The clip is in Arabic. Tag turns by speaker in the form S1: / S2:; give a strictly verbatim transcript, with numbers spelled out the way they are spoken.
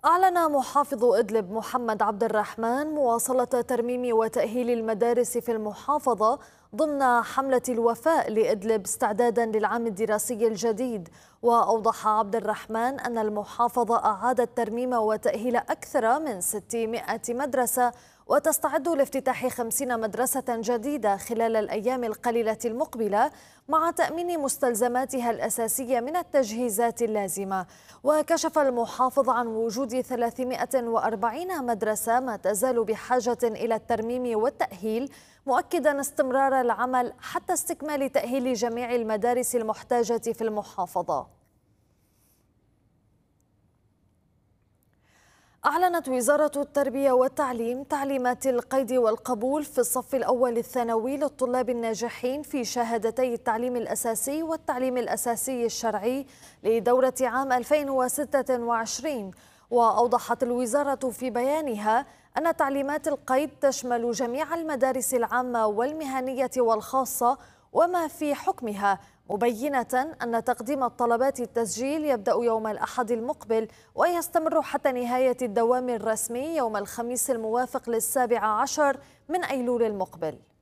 S1: أعلن محافظ إدلب محمد عبد الرحمن مواصلة ترميم وتأهيل المدارس في المحافظة ضمن حملة الوفاء لإدلب استعدادا للعام الدراسي الجديد. وأوضح عبد الرحمن أن المحافظة أعادت ترميم وتأهيل أكثر من ستمائة مدرسة وتستعد لافتتاح خمسين مدرسة جديدة خلال الأيام القليلة المقبلة مع تأمين مستلزماتها الأساسية من التجهيزات اللازمة. وكشف المحافظ عن وجود ثلاثمائة وأربعين مدرسة ما تزال بحاجة إلى الترميم والتأهيل، مؤكدا استمرار العمل حتى استكمال تأهيل جميع المدارس المحتاجة في المحافظة. أعلنت وزارة التربية والتعليم تعليمات القيد والقبول في الصف الأول الثانوي للطلاب الناجحين في شهادتي التعليم الأساسي والتعليم الأساسي الشرعي لدورة عام ألفين وستة وعشرين. وأوضحت الوزارة في بيانها أن تعليمات القيد تشمل جميع المدارس العامة والمهنية والخاصة وما في حكمها، مبينة أن تقديم الطلبات التسجيل يبدأ يوم الأحد المقبل ويستمر حتى نهاية الدوام الرسمي يوم الخميس الموافق للسابع عشر من أيلول المقبل.